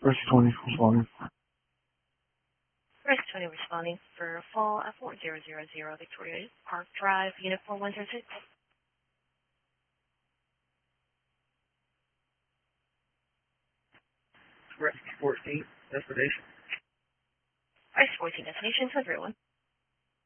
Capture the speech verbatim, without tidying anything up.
Rescue twenty responding. Rescue twenty responding for fall at four zero zero zero Victoria Park Drive, Unit four one zero six. Rescue fourteen, destination. Rescue fourteen, destination to everyone.